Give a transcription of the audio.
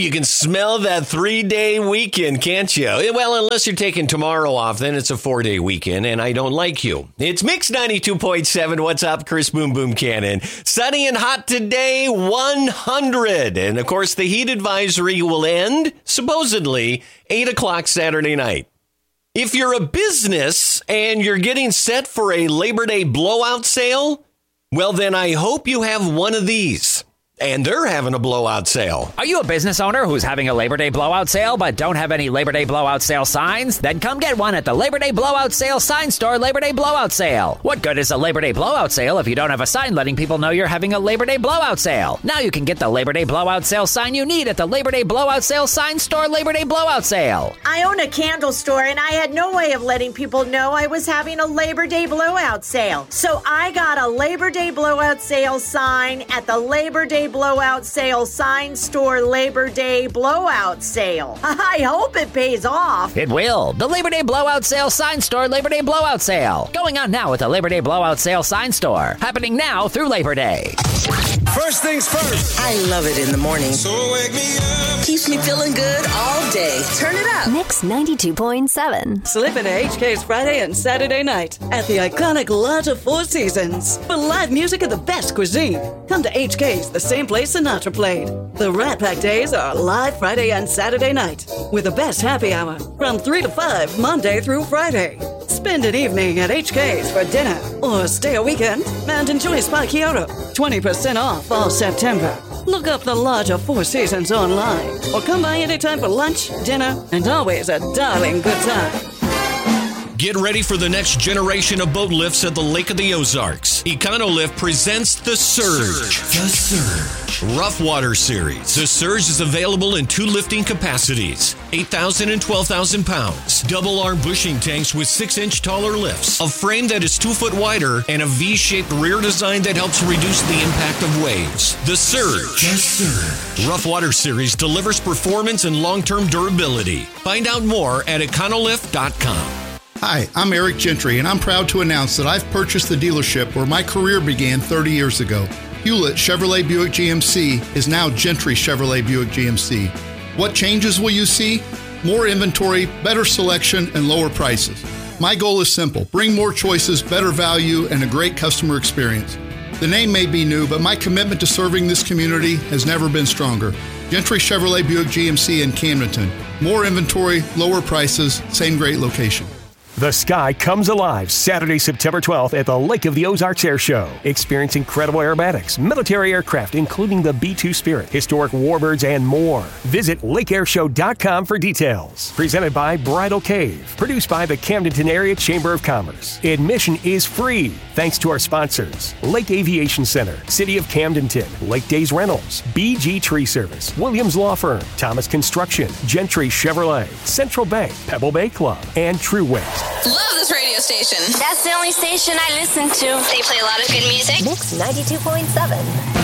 you can smell that 3-day weekend, can't you? Well, unless you're taking tomorrow off, then it's a 4-day weekend, and I don't like you. It's Mix 92.7. What's up, Chris Boom Boom Cannon? Sunny and hot today, 100. And, of course, the heat advisory will end, supposedly, 8 o'clock Saturday night. If you're a business and you're getting set for a Labor Day blowout sale, well, then I hope you have one of these. And they're having a blowout sale. Are you a business owner who's having a Labor Day blowout sale but don't have any Labor Day blowout sale signs? Then come get one at the Labor Day Blowout Sale Sign Store Labor Day Blowout Sale. What good is a Labor Day blowout sale if you don't have a sign letting people know you're having a Labor Day blowout sale? Now you can get the Labor Day blowout sale sign you need at the Labor Day Blowout Sale Sign Store Labor Day Blowout Sale. I own a candle store and I had no way of letting people know I was having a Labor Day blowout sale. So I got a Labor Day blowout sale sign at the Labor Day Blowout Sale Sign Store Labor Day Blowout Sale. I hope it pays off. It will. The Labor Day Blowout Sale Sign Store Labor Day Blowout Sale. Going on now at the Labor Day Blowout Sale Sign Store. Happening now through Labor Day. First things first. I love it in the morning. So wake me up. Keeps me feeling good all day. Turn it up. Mix 92.7. Slip into HK's Friday and Saturday night at the iconic Lodge of Four Seasons for live music and the best cuisine. Come to HK's, the same place Sinatra played. The Rat Pack days are live Friday and Saturday night with the best happy hour from 3 to 5 Monday through Friday. Spend an evening at HK's for dinner or stay a weekend and enjoy Spacchiato. 20% off all September. Look up the Lodge of Four Seasons online or come by anytime for lunch, dinner, and always a darling good time. Get ready for the next generation of boat lifts at the Lake of the Ozarks. Econolift presents The Surge. The Surge. Rough Water Series. The Surge is available in 2 lifting capacities, 8,000 and 12,000 pounds. Double-arm bushing tanks with 6-inch taller lifts, a frame that is 2 foot wider, and a V-shaped rear design that helps reduce the impact of waves. The Surge. The Surge. Rough Water Series delivers performance and long-term durability. Find out more at econolift.com. Hi, I'm Eric Gentry, and I'm proud to announce that I've purchased the dealership where my career began 30 years ago. Hewlett Chevrolet Buick GMC is now Gentry Chevrolet Buick GMC. What changes will you see? More inventory, better selection, and lower prices. My goal is simple: bring more choices, better value, and a great customer experience. The name may be new, but my commitment to serving this community has never been stronger. Gentry Chevrolet Buick GMC in Camdenton. More inventory, lower prices, same great location. The sky comes alive Saturday, September 12th at the Lake of the Ozarks Air Show. Experience incredible aerobatics, military aircraft, including the B-2 Spirit, historic warbirds, and more. Visit lakeairshow.com for details. Presented by Bridal Cave. Produced by the Camdenton Area Chamber of Commerce. Admission is free, thanks to our sponsors: Lake Aviation Center, City of Camdenton, Lake Days Rentals, BG Tree Service, Williams Law Firm, Thomas Construction, Gentry Chevrolet, Central Bank, Pebble Bay Club, and True West. Love this radio station. That's the only station I listen to. They play a lot of good music. Mix 92.7.